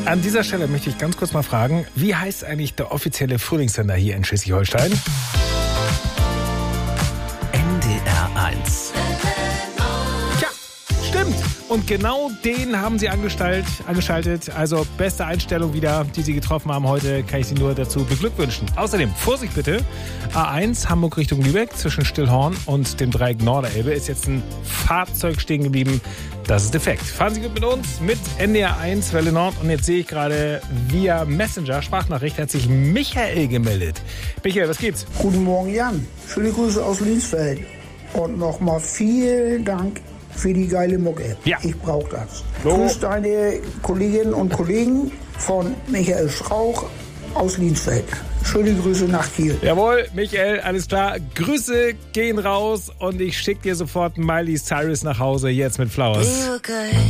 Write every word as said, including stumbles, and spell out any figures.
An dieser Stelle möchte ich ganz kurz mal fragen, wie heißt eigentlich der offizielle Frühlingssender hier in Schleswig-Holstein? N D R eins. Tja, stimmt. Und genau den haben sie angestellt, angeschaltet. Also beste Einstellung wieder, die sie getroffen haben heute, kann ich sie nur dazu beglückwünschen. Außerdem, Vorsicht bitte, A eins Hamburg Richtung Lübeck zwischen Stillhorn und dem Dreieck Norderelbe ist jetzt ein Fahrzeug stehen geblieben. Das ist defekt. Fahren Sie gut mit uns, mit N D R eins Welle Nord. Und jetzt sehe ich gerade via Messenger, Sprachnachricht, hat sich Michael gemeldet. Michael, was geht's? Guten Morgen, Jan. Schöne Grüße aus Linsfeld. Und nochmal vielen Dank für die geile Mucke. Ja. Ich brauche das. So. Grüß deine Kolleginnen und Kollegen von Michael Schrauch aus Linsfeld. Schöne Grüße nach Kiel. Jawohl, Michael, alles klar. Grüße gehen raus und ich schicke dir sofort Miley Cyrus nach Hause, jetzt mit Flowers.